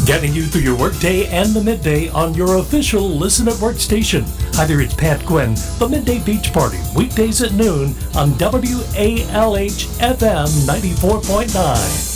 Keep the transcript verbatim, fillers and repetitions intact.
Getting you through your workday and the midday on your official Listen at Work station. Hi there, it's Pat Quinn, the Midday Beach Party, weekdays at noon on W A L H F M ninety-four point nine.